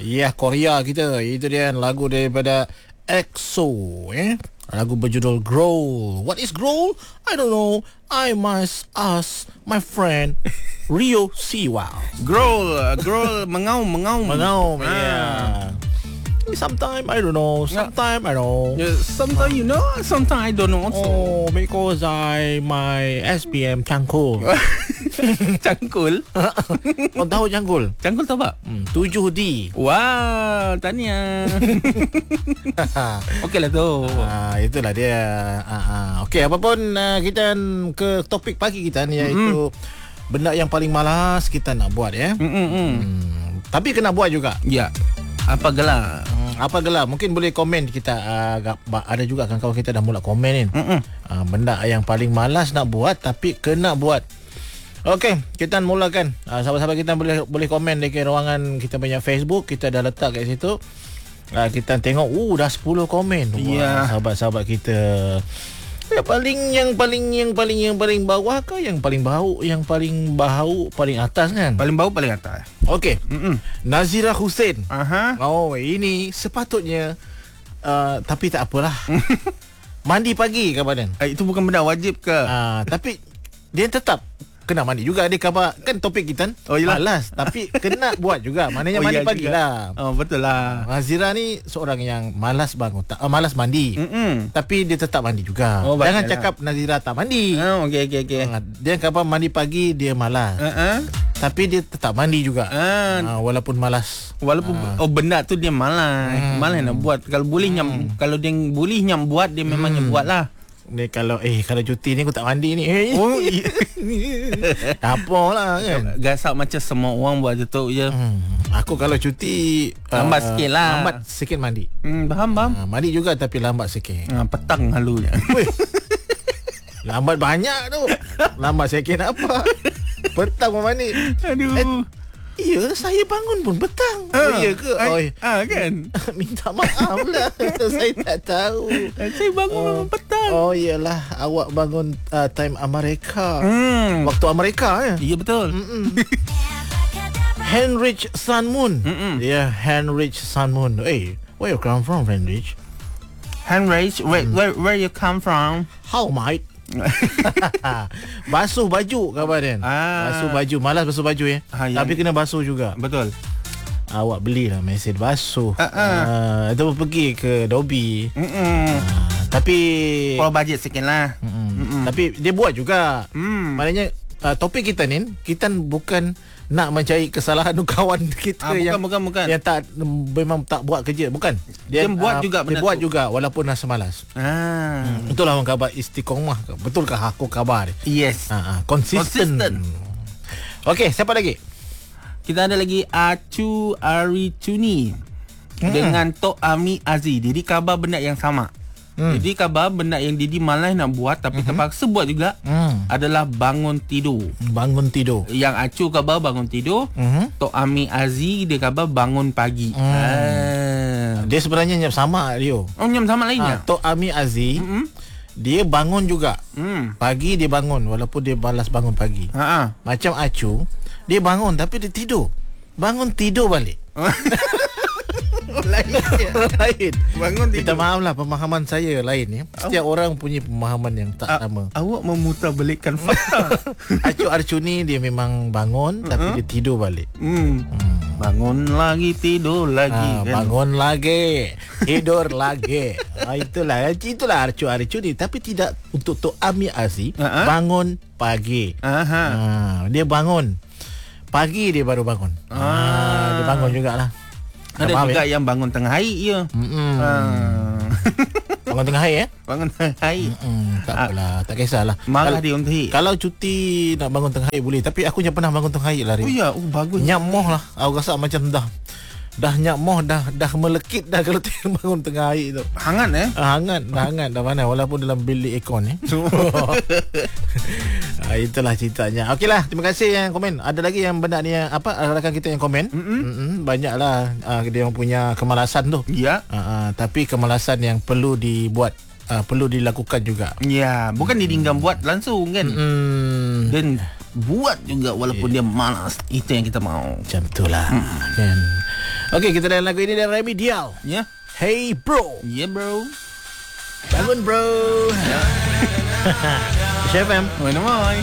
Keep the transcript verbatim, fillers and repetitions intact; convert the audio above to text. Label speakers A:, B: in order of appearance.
A: Ya, yeah, Korea kita. Itu dia lagu daripada EXO, eh? Lagu berjudul Growl. What is Growl? I don't know. I must ask my friend Rio Siwa.
B: Growl, growl, mengaum, mengaum.
A: Mengaum,
B: ah.
A: yeah. Sometimes I don't know. Sometimes I know.
B: Yeah, sometimes you know, sometimes I don't know. Also.
A: Oh, because I my S P M cangkul.
B: Cangkul.
A: Kau tahu cangkul?
B: Cangkul tahu apa?
A: Hmm, tujuh D.
B: Wow, tahniah. Okey lah tu.
A: Ah, itulah dia. Ah, ah. Okey, apapun uh, kita ke topik pagi kita ni, iaitu mm-hmm. benda yang paling malas kita nak buat, ya.
B: Mm-mm.
A: Hmm, tapi kena buat juga.
B: Ya. Apa gelar?
A: Hmm, apa gelar? Mungkin boleh komen kita. Uh, ada juga kawan-kawan kita dah mula komen ni. Uh, benda yang paling malas nak buat tapi kena buat. Okey, kita mulakan. Uh, sahabat-sahabat kita boleh boleh komen di ruangan kita punya Facebook. Kita dah letak kat situ. Uh, kita tengok, uh dah sepuluh komen. Wah,
B: yeah.
A: Sahabat-sahabat kita. Yang paling yang paling yang paling yang paling bawah ke yang paling bau, yang paling bau paling atas kan?
B: Paling bau paling atas.
A: Okey. Mm-mm. Nazira Hussein.
B: Aha.
A: Oh, ini sepatutnya uh, tapi tak apalah. Mandi pagi ke badan?
B: Eh, itu bukan benda wajib ke?
A: Uh, tapi dia tetap kena mandi juga. Dia khabar kan topik kita
B: oh,
A: malas tapi kena buat juga. Maknanya oh, mandi pagi lah.
B: Oh, betul lah.
A: Nazira ni seorang yang malas bangun, tak, uh, malas mandi. Mm-mm. Tapi dia tetap mandi juga. Oh, jangan cakap lah. Nazira tak mandi.
B: Oh, okey okey okey.
A: Uh, dia khabar mandi pagi dia malas. Uh-uh. Tapi dia tetap mandi juga. Uh, uh, walaupun malas.
B: Walaupun uh. oh benda tu dia malas. Hmm. Malas nak buat. Kalau boleh nyam hmm. kalau dia boleh nyam buat dia memangnya hmm. buatlah. Ni
A: kalau eh kalau cuti ni aku tak mandi ni. Eh. Oh. Apalah kan.
B: Gasak macam semua orang buat je tu je. Hmm.
A: Aku kalau cuti
B: lambat uh, sikit lah.
A: Lambat sikit mandi.
B: Hmm, faham faham.
A: Uh, mandi juga tapi lambat sikit.
B: Uh, petang halunya.
A: Lambat banyak tu. Lambat sikit apa? Petang mau mandi.
B: Aduh. Eh,
A: iya, saya bangun pun petang.
B: Uh,
A: oh, iya ke?
B: I,
A: oh,
B: ah, kan?
A: Minta maaf lah. Saya tak tahu.
B: Saya bangun uh, petang.
A: Oh, iyalah. Awak bangun uh, time Amerika. Hmm. Waktu Amerika ya?
B: Iya, betul.
A: Henrich Sunmoon. Ya, yeah, Henrich Sunmoon. Hey, where you come from, Henrich?
B: Henrich, where, hmm. where, where you come from?
A: How, mate? Basuh baju khabar dia. Ah. Basuh baju. Malas basuh baju ya. Ha, tapi kena basuh juga.
B: Betul.
A: Awak belilah mesin basuh. Uh, uh. Uh, atau pergi ke Dobby. Uh, tapi
B: kalau bajet sikit lah.
A: Uh, tapi dia buat juga. Mm. Maknanya uh, topik kita ni, kita bukan nak mencari kesalahan kawan kita ah, bukan, yang
B: bukan, bukan.
A: yang tak memang tak buat kerja, bukan.
B: Dia, dia buat uh, juga
A: dia buat tu. juga walaupun rasa malas. Ah. Hmm, itulah orang khabar istiqomah. Betulkah aku khabar?
B: Yes.
A: Ha, konsisten. Okey, siapa lagi?
B: Kita ada lagi Acu Aricuni hmm. dengan Tok Ami Aziz. Jadi khabar benda yang sama. Hmm. Jadi khabar benda yang Didi malas nak buat tapi uh-huh. terpaksa buat juga hmm. adalah bangun tidur.
A: Bangun tidur.
B: Yang Acu khabar bangun tidur, uh-huh. Tok Ami Aziz dia khabar bangun pagi. Hmm.
A: Ah. Dia sebenarnya nyam sama Rio.
B: Oh, nyam sama lainnya.
A: Ha, Tok Ami Aziz uh-huh. dia bangun juga. Hmm. Pagi dia bangun walaupun dia balas bangun pagi. Uh-huh. Macam Acu, dia bangun tapi dia tidur. Bangun tidur balik. lain lain bangun tidur. Kita maaf lah, pemahaman saya lain ya. Setiap Aw. orang punya pemahaman yang tak A- sama.
B: Awak memutarbalikkan fakta.
A: Acu Arcuni dia memang bangun uh-huh. tapi dia tidur balik. Hmm.
B: Hmm. Bangun lagi tidur lagi
A: ha,
B: kan?
A: Bangun lagi tidur lagi. Ha, itulah itulah Acu Arcuni. Tapi tidak untuk Tok Ami Aziz uh-huh. bangun pagi. Uh-huh. Ha, dia bangun pagi dia baru bangun. Ah. Ha, dia bangun jugalah.
B: Ada Maaf, juga ya? yang bangun tengah hari ya. Ah.
A: Bangun tengah hari ya?
B: Bangun tengah hari.
A: Mm-mm. Tak apalah, tak kisahlah.
B: Marah dia untuk hari.
A: Kalau cuti nak bangun tengah hari boleh, tapi aku jangan pernah bangun tengah hari lah.
B: Oh ya, oh bagus.
A: Nyamoh lah. Aku rasa macam dah dah nyamoh, dah dah melekit dah kalau bangun tengah hari tu.
B: Hangat eh?
A: Ah, hangat, dah hangat dah mana walaupun dalam bilik aircon eh. Ah, itulah ceritanya. Okeylah, terima kasih yang komen. Ada lagi yang benda ni yang apa rakan kita yang komen. Mm-hmm. Banyaklah uh, dia yang punya kemalasan tu.
B: Ya.
A: Uh, uh, tapi kemalasan yang perlu dibuat, uh, perlu dilakukan juga.
B: Ya, bukan ditinggal buat langsung kan. Mm. Dan buat juga walaupun yeah. dia malas. Itu yang kita mau.
A: Macam itulah. Mm. Kan. Okey, kita dengar lagu ini dari Remedial.
B: Ya. Yeah.
A: Hey bro.
B: Ya yeah, bro.
A: Bangun bro. F M.
B: Mana mai?